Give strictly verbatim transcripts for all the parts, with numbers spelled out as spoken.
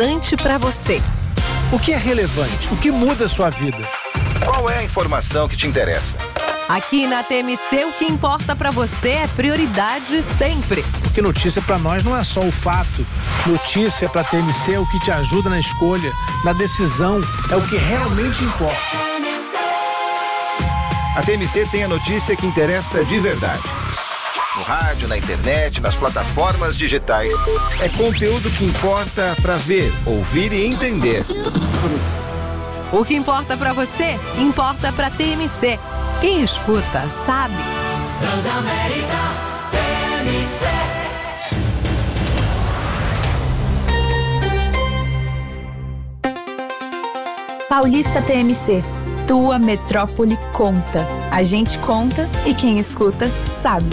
importante para você. O que é relevante? O que muda a sua vida? Qual é a informação que te interessa? Aqui na T M C, o que importa para você é prioridade sempre. Porque notícia para nós não é só o fato. Notícia para a T M C é o que te ajuda na escolha, na decisão, é o que realmente importa. A T M C tem a notícia que interessa de verdade. No rádio, na internet, nas plataformas digitais. É conteúdo que importa para ver, ouvir e entender. O que importa para você, importa para a T M C. Quem escuta, sabe. Transamérica T M C. Paulista T M C. Tua metrópole conta. A gente conta e quem escuta, sabe.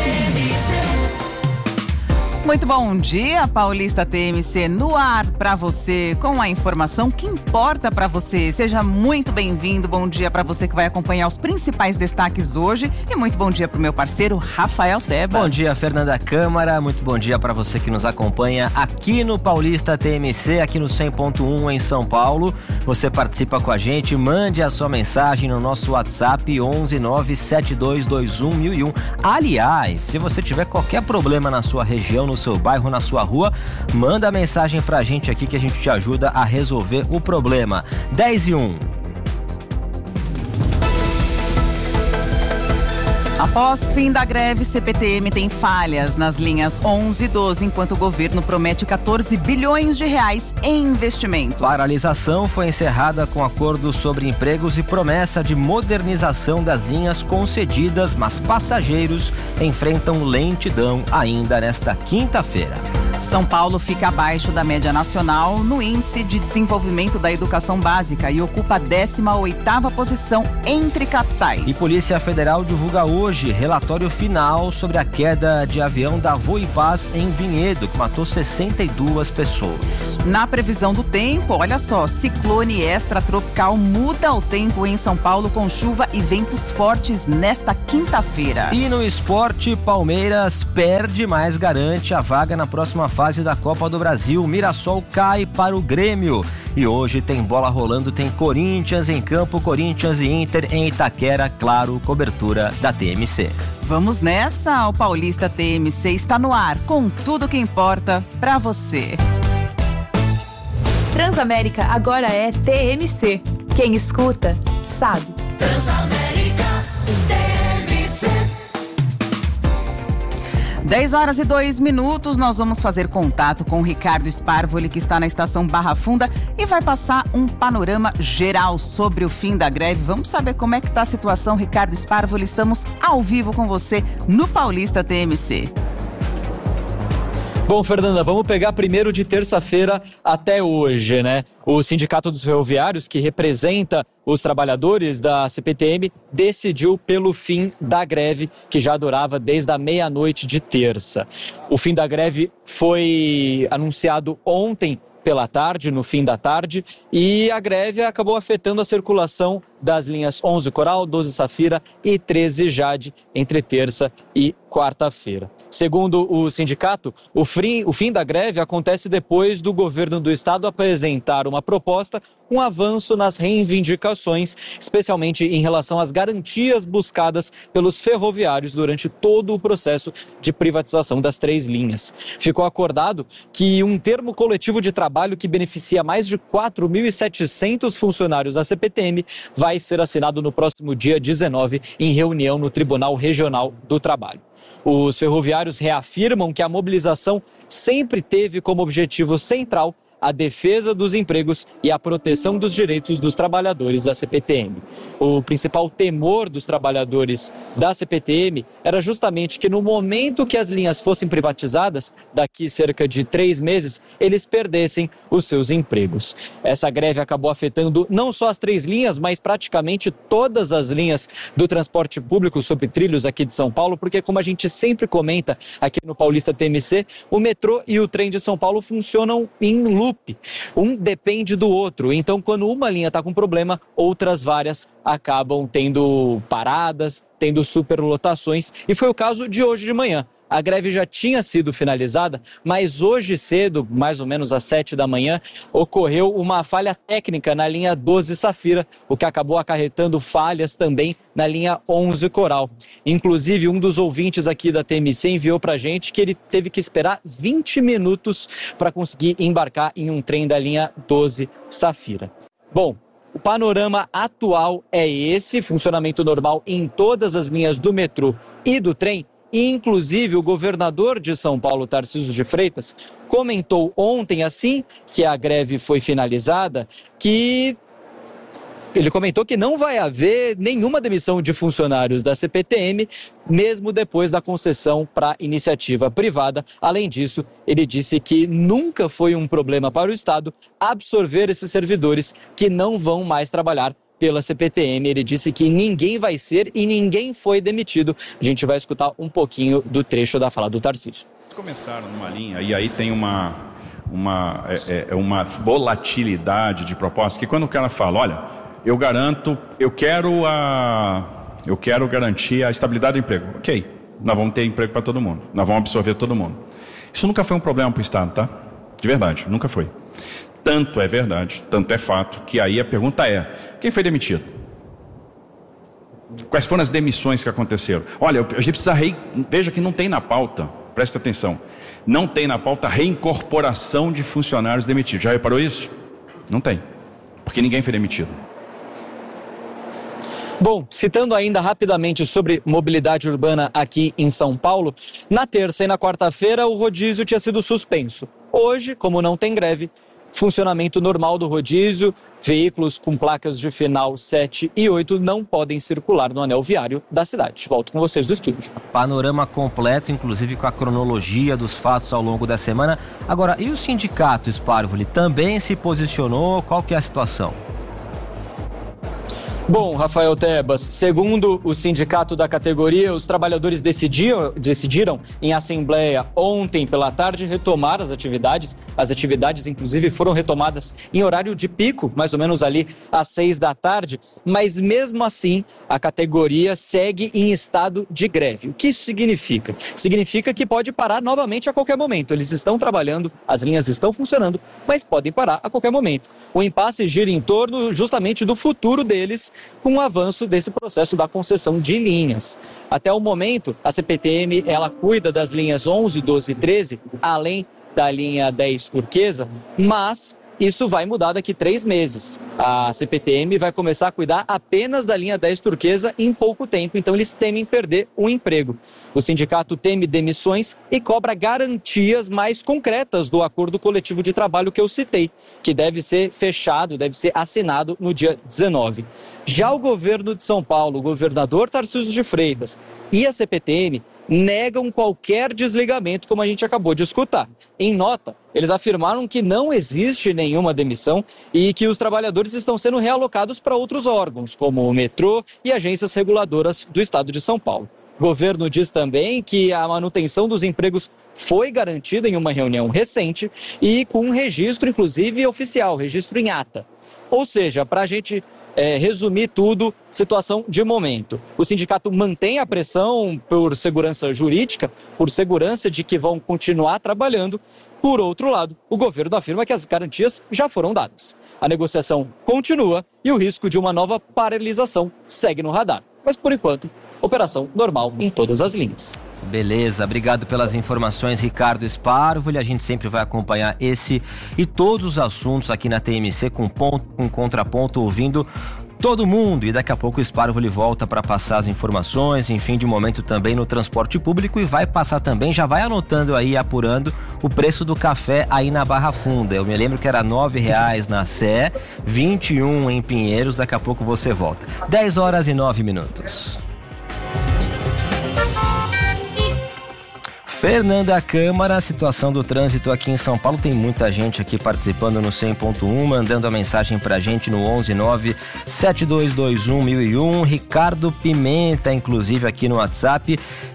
Muito bom dia, Paulista T M C no ar para você, com a informação que importa para você. Seja muito bem-vindo, bom dia para você que vai acompanhar os principais destaques hoje e muito bom dia para o meu parceiro Rafael Tebas. Bom dia, Fernanda Câmara, muito bom dia para você que nos acompanha aqui no Paulista T M C, aqui no cem ponto um em São Paulo. Você participa com a gente, mande a sua mensagem no nosso WhatsApp onze nove sete dois dois um mil e um. Aliás, se você tiver qualquer problema na sua região, no seu bairro, na sua rua, manda a mensagem pra gente aqui que a gente te ajuda a resolver o problema. dez e um. Após fim da greve, C P T M tem falhas nas linhas onze e doze, enquanto o governo promete quatorze bilhões de reais em investimento. Paralisação foi encerrada com acordo sobre empregos e promessa de modernização das linhas concedidas, mas passageiros enfrentam lentidão ainda nesta quinta-feira. São Paulo fica abaixo da média nacional no Índice de Desenvolvimento da Educação Básica e ocupa a décima oitava posição entre capitais. E Polícia Federal divulga hoje relatório final sobre a queda de avião da Voipaz em Vinhedo, que matou sessenta e duas pessoas. Na previsão do tempo, olha só, ciclone extratropical muda o tempo em São Paulo com chuva e ventos fortes nesta quinta-feira. E no esporte, Palmeiras perde, mas garante a vaga na próxima fase fase da Copa do Brasil. Mirassol cai para o Grêmio. E hoje tem bola rolando, tem Corinthians em campo, Corinthians e Inter em Itaquera, claro, cobertura da T M C. Vamos nessa, o Paulista T M C está no ar com tudo que importa para você. Transamérica agora é T M C. Quem escuta, sabe. Transamérica T M C. dez horas e dois minutos, nós vamos fazer contato com o Ricardo Sparvoli, que está na estação Barra Funda e vai passar um panorama geral sobre o fim da greve. Vamos saber como é que está a situação, Ricardo Sparvoli. Estamos ao vivo com você no Paulista T M C. Bom, Fernanda, vamos pegar primeiro de terça-feira até hoje, né? O Sindicato dos Ferroviários, que representa os trabalhadores da C P T M, decidiu pelo fim da greve, que já durava desde a meia-noite de terça. O fim da greve foi anunciado ontem pela tarde, no fim da tarde, e a greve acabou afetando a circulação das linhas onze Coral, doze Safira e treze Jade entre terça e quarta-feira. Segundo o sindicato, o fim, o fim da greve acontece depois do governo do estado apresentar uma proposta com um avanço nas reivindicações, especialmente em relação às garantias buscadas pelos ferroviários durante todo o processo de privatização das três linhas. Ficou acordado que um termo coletivo de trabalho que beneficia mais de quatro mil e setecentos funcionários da C P T M vai ser assinado no próximo dia dezenove em reunião no Tribunal Regional do Trabalho. Os ferroviários reafirmam que a mobilização sempre teve como objetivo central a defesa dos empregos e a proteção dos direitos dos trabalhadores da C P T M. O principal temor dos trabalhadores da C P T M era justamente que no momento que as linhas fossem privatizadas, daqui cerca de três meses, eles perdessem os seus empregos. Essa greve acabou afetando não só as três linhas, mas praticamente todas as linhas do transporte público sobre trilhos aqui de São Paulo, porque como a gente sempre comenta aqui no Paulista T M C, o metrô e o trem de São Paulo funcionam em loop. Um depende do outro, então quando uma linha está com problema, outras várias acabam tendo paradas, tendo superlotações, e foi o caso de hoje de manhã. a greve já tinha sido finalizada, mas hoje cedo, mais ou menos às sete da manhã, ocorreu uma falha técnica na linha doze Safira, o que acabou acarretando falhas também na linha onze Coral. Inclusive, um dos ouvintes aqui da T M C enviou pra gente que ele teve que esperar vinte minutos para conseguir embarcar em um trem da linha doze Safira. Bom, o panorama atual é esse, funcionamento normal em todas as linhas do metrô e do trem. E, inclusive, o governador de São Paulo, Tarcísio de Freitas, comentou ontem, assim que a greve foi finalizada, que ele comentou que não vai haver nenhuma demissão de funcionários da C P T M, mesmo depois da concessão para iniciativa privada. Além disso, ele disse que nunca foi um problema para o Estado absorver esses servidores que não vão mais trabalhar pela C P T M. Ele disse que ninguém vai ser e ninguém foi demitido. A gente vai escutar um pouquinho do trecho da fala do Tarcísio. Começaram numa linha e aí tem uma, uma, é, é uma volatilidade de proposta que quando o cara fala, olha, eu garanto, eu quero, a, eu quero garantir a estabilidade do emprego. Ok, nós vamos ter emprego para todo mundo, nós vamos absorver todo mundo. Isso nunca foi um problema para o Estado, tá? De verdade, nunca foi. Tanto é verdade, tanto é fato, que aí a pergunta é, quem foi demitido? Quais foram as demissões que aconteceram? Olha, a gente precisa, re... veja que não tem na pauta, presta atenção, não tem na pauta reincorporação de funcionários demitidos. Já reparou isso? Não tem, porque ninguém foi demitido. Bom, citando ainda rapidamente sobre mobilidade urbana aqui em São Paulo, na terça e na quarta-feira o rodízio tinha sido suspenso. Hoje, como não tem greve, funcionamento normal do rodízio, veículos com placas de final sete e oito não podem circular no anel viário da cidade. Volto com vocês do estúdio. Panorama completo, inclusive com a cronologia dos fatos ao longo da semana. Agora, e o sindicato Sparvoli também se posicionou? Qual que é a situação? Bom, Rafael Tebas, segundo o sindicato da categoria, os trabalhadores decidiram, decidiram em assembleia ontem pela tarde retomar as atividades. As atividades, inclusive, foram retomadas em horário de pico, mais ou menos ali às seis da tarde. Mas mesmo assim, a categoria segue em estado de greve. O que isso significa? Significa que pode parar novamente a qualquer momento. Eles estão trabalhando, as linhas estão funcionando, mas podem parar a qualquer momento. O impasse gira em torno justamente do futuro deles, com o avanço desse processo da concessão de linhas. Até o momento, a C P T M ela cuida das linhas onze, doze e treze, além da linha dez turquesa, mas isso vai mudar daqui três meses. A C P T M vai começar a cuidar apenas da linha dez turquesa em pouco tempo, então eles temem perder o emprego. O sindicato teme demissões e cobra garantias mais concretas do acordo coletivo de trabalho que eu citei, que deve ser fechado, deve ser assinado no dia dezenove. Já o governo de São Paulo, o governador Tarcísio de Freitas e a C P T M negam qualquer desligamento, como a gente acabou de escutar. Em nota, eles afirmaram que não existe nenhuma demissão e que os trabalhadores estão sendo realocados para outros órgãos, como o metrô e agências reguladoras do estado de São Paulo. O governo diz também que a manutenção dos empregos foi garantida em uma reunião recente e com um registro, inclusive, oficial, registro em ata. Ou seja, para a gente É, resumir tudo, situação de momento. O sindicato mantém a pressão por segurança jurídica, por segurança de que vão continuar trabalhando. Por outro lado, o governo afirma que as garantias já foram dadas. A negociação continua e o risco de uma nova paralisação segue no radar. Mas, por enquanto, operação normal em todas as linhas. Beleza, obrigado pelas informações, Ricardo Sparvoli. A gente sempre vai acompanhar esse e todos os assuntos aqui na T M C com ponto, com contraponto, ouvindo todo mundo. E daqui a pouco o Sparvoli volta para passar as informações, enfim, de momento também no transporte público, e vai passar também, já vai anotando aí, apurando o preço do café aí na Barra Funda. Eu me lembro que era nove reais na Sé, vinte e um em Pinheiros. Daqui a pouco você volta. dez horas e nove minutos. Fernanda Câmara, a situação do trânsito aqui em São Paulo. Tem muita gente aqui participando no cem ponto um, mandando a mensagem pra gente no onze nove sete dois dois um mil e um. Ricardo Pimenta, inclusive, aqui no WhatsApp.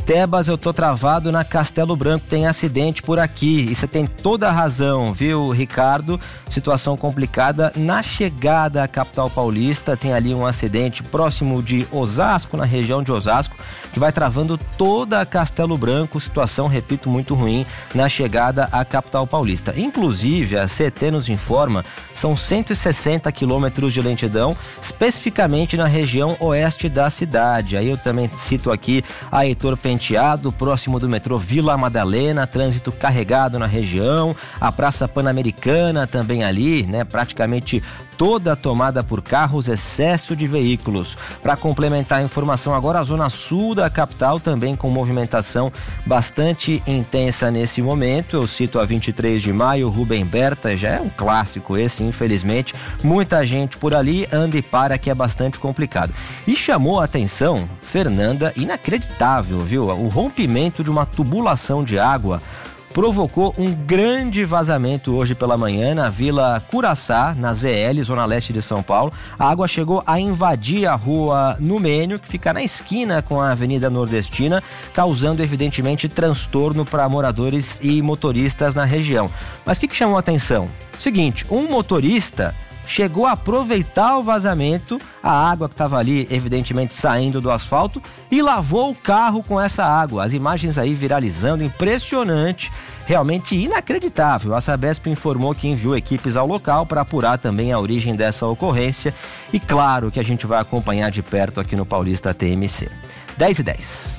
Tebas, eu tô travado na Castelo Branco, tem acidente por aqui. E você tem toda a razão, viu, Ricardo? Situação complicada na chegada à capital paulista. Tem ali um acidente próximo de Osasco, na região de Osasco, que vai travando toda a Castelo Branco. Situação, repito, muito ruim na chegada à capital paulista. Inclusive, a C T nos informa, são cento e sessenta quilômetros de lentidão, especificamente na região oeste da cidade. Aí eu também cito aqui a Heitor Penteado, próximo do metrô Vila Madalena, trânsito carregado na região, a Praça Pan-Americana também ali, né, praticamente toda tomada por carros, excesso de veículos. Para complementar a informação agora, a zona sul da capital também com movimentação bastante intensa nesse momento. Eu cito a vinte e três de maio, Rubem Berta, já é um clássico esse, infelizmente. Muita gente por ali, anda e para, que é bastante complicado. E chamou a atenção, Fernanda, inacreditável, viu? O rompimento de uma tubulação de água provocou um grande vazamento hoje pela manhã na Vila Curaçá, na Z L, zona leste de São Paulo. A água chegou a invadir a rua Numênio, que fica na esquina com a Avenida Nordestina, causando evidentemente transtorno para moradores e motoristas na região. Mas o que, que chamou a atenção? Seguinte, um motorista chegou a aproveitar o vazamento, a água que estava ali evidentemente saindo do asfalto, e lavou o carro com essa água. As imagens aí viralizando, impressionante, realmente inacreditável. A Sabesp informou que enviou equipes ao local para apurar também a origem dessa ocorrência, e claro que a gente vai acompanhar de perto aqui no Paulista T M C. dez e dez.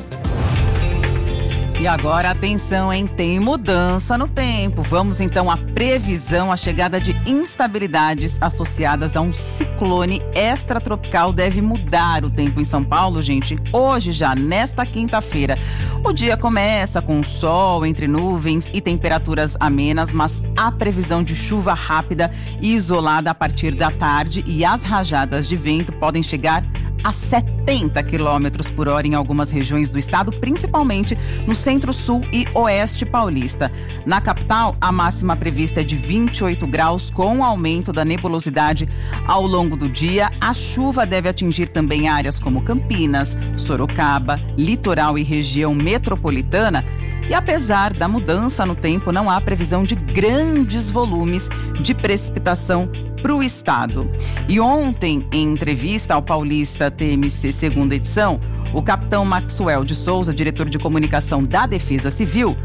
E agora, atenção, hein? Tem mudança no tempo. Vamos então à previsão. A chegada de instabilidades associadas a um ciclone extratropical deve mudar o tempo em São Paulo, gente. Hoje, já nesta quinta-feira, o dia começa com sol entre nuvens e temperaturas amenas, mas há previsão de chuva rápida e isolada a partir da tarde, e as rajadas de vento podem chegar a setenta quilômetros por hora em algumas regiões do estado, principalmente no centro-sul e oeste paulista. Na capital, a máxima prevista é de vinte e oito graus, com o aumento da nebulosidade ao longo do dia. A chuva deve atingir também áreas como Campinas, Sorocaba, litoral e região metropolitana. E apesar da mudança no tempo, não há previsão de grandes volumes de precipitação para o estado. E ontem, em entrevista ao Paulista T M C segunda edição, o capitão Maxwell de Souza, diretor de comunicação da Defesa Civil,